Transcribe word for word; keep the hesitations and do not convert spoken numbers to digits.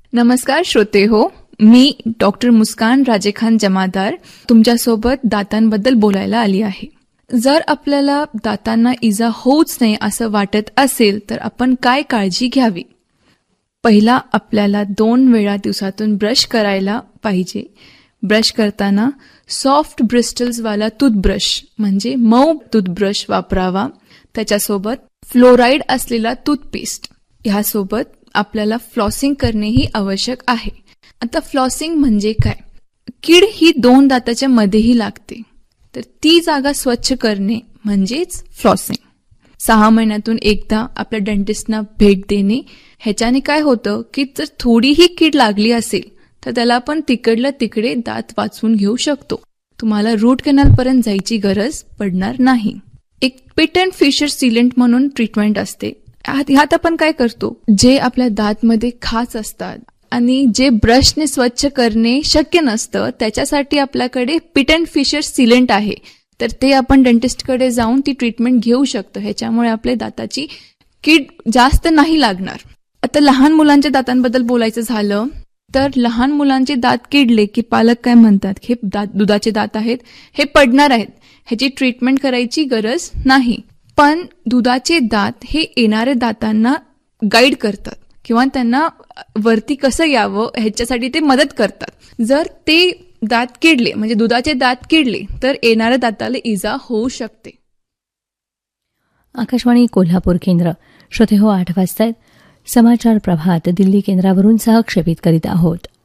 नमस्कार श्रोते हो, मी डॉक्टर मुस्कान राजेखान जमादार तुमच्यासोबत दातांबद्दल बोलायला आली आहे. जर आपल्याला दातांना इजा होऊच नये असं वाटत असेल तर आपण काय काळजी घ्यावी? पहिला, आपल्याला दोन वेळा दिवसातून ब्रश करायला पाहिजे. ब्रश करताना सॉफ्ट ब्रिस्टल्सवाला टूथब्रश म्हणजे मऊ टूथब्रश वापरावा. त्याच्यासोबत फ्लोराईड असलेला टूथपेस्ट, ह्यासोबत आपल्याला फ्लॉसिंग करणेही आवश्यक आहे. आता फ्लॉसिंग म्हणजे काय? कीड ही दोन दाताच्या मध्येही लागते, तर ती जागा स्वच्छ करणे म्हणजेच फ्लॉसिंग. सहा महिन्यातून एकदा आपल्या डेंटिस्टना भेट देणे. ह्याच्याने काय होतं की जर थोडीही कीड लागली असेल तर त्याला आपण तिकडल्या तिकडे दात वाचवून घेऊ शकतो. तुम्हाला रूट कॅनल पर्यंत जायची गरज पडणार नाही. एक पिट अँड फिशर सिलेंट म्हणून ट्रीटमेंट असते. ह्यात आपण काय करतो, जे आपल्या दातमध्ये खाच असतात आणि जे ब्रशने स्वच्छ करणे शक्य नसतं त्याच्यासाठी आपल्याकडे पिट अँड फिशर सिलेंट आहे. तर ते आपण डेंटिस्टकडे जाऊन ती ट्रीटमेंट घेऊ शकतो. ह्याच्यामुळे आपल्या दाताची कीड जास्त नाही लागणार. आता लहान मुलांच्या दातांबद्दल बोलायचं झालं तर लहान मुलांचे दात किडले की पालक काय म्हणतात, हे दात दुधाचे दात आहेत, हे पडणार आहेत, ह्याची ट्रीटमेंट करायची गरज नाही. पण दुधाचे दात हे येणाऱ्या दातांना गाईड करतात किंवा त्यांना वरती कसं यावं ह्याच्यासाठी ते मदत करतात. जर ते दात किडले म्हणजे दुधाचे दात किडले तर येणाऱ्या दाताला इजा होऊ शकते. आकाशवाणी कोल्हापूर केंद्र. श्रोते हो, आठ वाजतायत. समाचार प्रभात दिल्ली केंद्रावरून सहक्षेपित करीत आहोत.